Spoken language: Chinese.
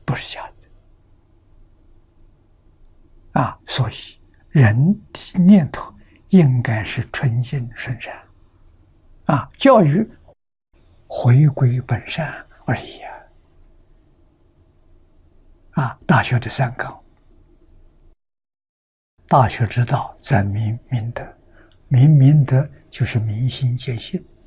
不是假的所以人的念头应该是纯净顺善教育回归本善而已大学的三纲，大学之道在明明德，明明德就是明心见性